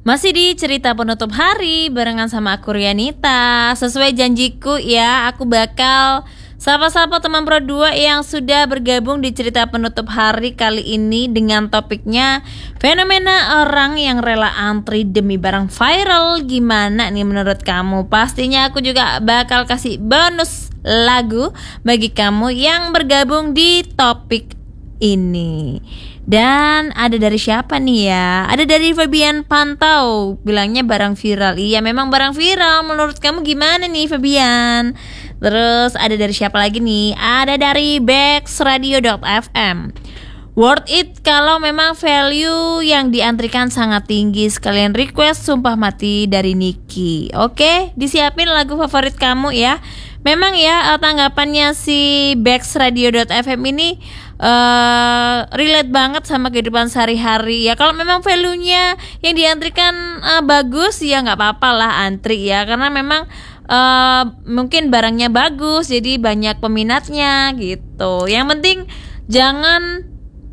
Masih di cerita penutup hari barengan sama aku Rianita. Sesuai janjiku ya, aku bakal sapa-sapa teman Pro 2 yang sudah bergabung di cerita penutup hari kali ini dengan topiknya fenomena orang yang rela antri demi barang viral. Gimana nih menurut kamu? Pastinya aku juga bakal kasih bonus lagu bagi kamu yang bergabung di topik ini. Dan ada dari siapa nih ya? Ada dari Fabian Pantau, bilangnya barang viral. Iya memang barang viral. Menurut kamu gimana nih Fabian? Terus ada dari siapa lagi nih? Ada dari bexradio.fm. Worth it kalau memang value yang diantrikan sangat tinggi. Sekalian request Sumpah Mati dari Niki. Oke, disiapin lagu favorit kamu ya. Memang ya tanggapannya si bexradio.fm ini relate banget sama kehidupan sehari-hari ya. Kalau memang value-nya yang diantrikan bagus ya nggak apa-apa lah antri ya, karena memang mungkin barangnya bagus jadi banyak peminatnya gitu. Yang penting jangan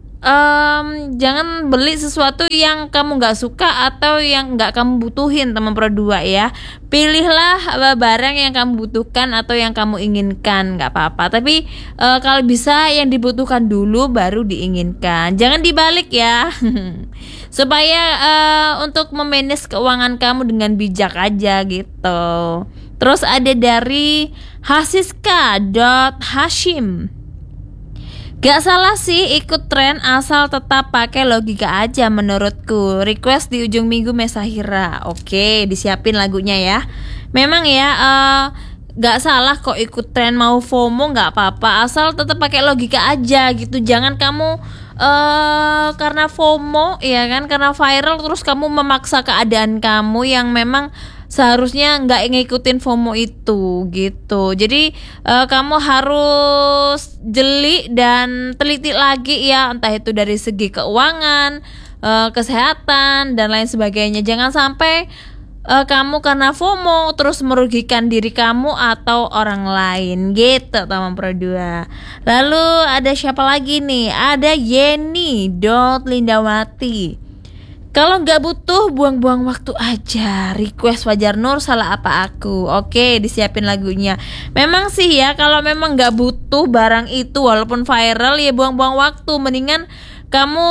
beli sesuatu yang kamu nggak suka atau yang nggak kamu butuhin teman Pro 2 ya. Pilihlah barang yang kamu butuhkan atau yang kamu inginkan, nggak apa-apa. Tapi kalau bisa yang dibutuhkan dulu baru diinginkan. Jangan dibalik ya. Supaya untuk memanage keuangan kamu dengan bijak aja gitu. Terus ada dari Hasiska.Hashim. Gak salah sih ikut tren asal tetap pakai logika aja menurutku. Request di ujung minggu Mesahira. Oke, disiapin lagunya ya. Memang ya gak salah kok ikut tren, mau FOMO gak apa-apa, asal tetap pakai logika aja gitu. Jangan kamu karena FOMO ya kan, karena viral terus kamu memaksa keadaan kamu yang memang seharusnya nggak ngikutin FOMO itu gitu. Jadi kamu harus jeli dan teliti lagi ya, entah itu dari segi keuangan, kesehatan dan lain sebagainya. Jangan sampai kamu karena FOMO terus merugikan diri kamu atau orang lain gitu teman Pro 2. Lalu ada siapa lagi nih? Ada Yeni.Lindawati. Kalau nggak butuh buang-buang waktu aja. Request Fajar Nur, salah apa aku? Oke, disiapin lagunya. Memang sih ya, kalau memang nggak butuh barang itu walaupun viral ya buang-buang waktu. Mendingan kamu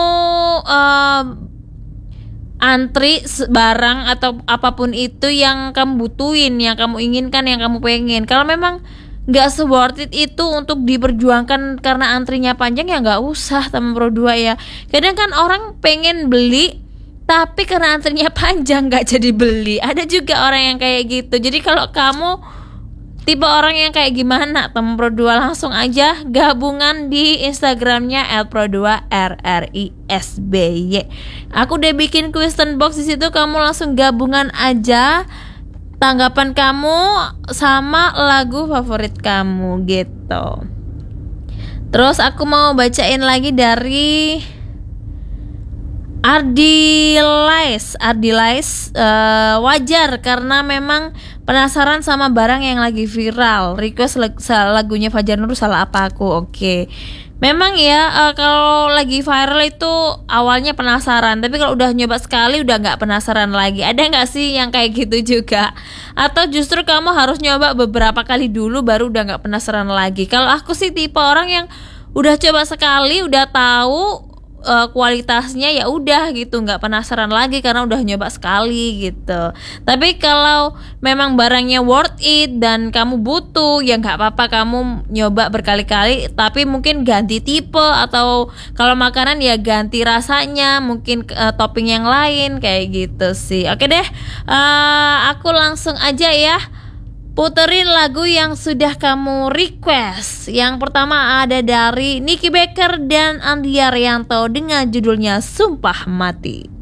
antri barang atau apapun itu yang kamu butuhin, yang kamu inginkan, yang kamu pengen. Kalau memang nggak se-worth it itu untuk diperjuangkan karena antrinya panjang ya nggak usah teman Pro 2 ya. Kadang kan orang pengen beli tapi karena antrinya panjang gak jadi beli. Ada juga orang yang kayak gitu. Jadi kalau kamu tipe orang yang kayak gimana teman Pro 2, langsung aja gabungan di Instagramnya @pro2rrisby. Aku udah bikin question box di situ, kamu langsung gabungan aja tanggapan kamu sama lagu favorit kamu gitu. Terus aku mau bacain lagi dari Ardilais, wajar karena memang penasaran sama barang yang lagi viral. Request lagunya Fajar Nur, salah apa aku? Oke. Memang ya kalau lagi viral itu awalnya penasaran, tapi kalau udah nyoba sekali udah nggak penasaran lagi. Ada nggak sih yang kayak gitu juga? Atau justru kamu harus nyoba beberapa kali dulu baru udah nggak penasaran lagi? Kalau aku sih tipe orang yang udah coba sekali, udah tahu kualitasnya, ya udah gitu, nggak penasaran lagi karena udah nyoba sekali gitu. Tapi kalau memang barangnya worth it dan kamu butuh ya nggak apa-apa kamu nyoba berkali-kali, tapi mungkin ganti tipe atau kalau makanan ya ganti rasanya, mungkin topping yang lain kayak gitu sih. Oke deh, aku langsung aja ya puterin lagu yang sudah kamu request. Yang pertama ada dari Nicky Baker dan Andi Arianto dengan judulnya Sumpah Mati.